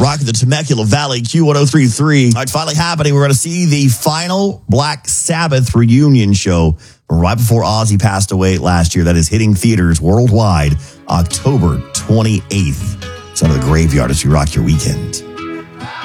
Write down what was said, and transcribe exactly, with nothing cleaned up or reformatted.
Rocking the Temecula Valley, Q one oh three point three. All right, finally happening. We're going to see the final Black Sabbath reunion show from right before Ozzy passed away last year. That is hitting theaters worldwide October twenty-eighth. Son of the Graveyard as you rock your weekend.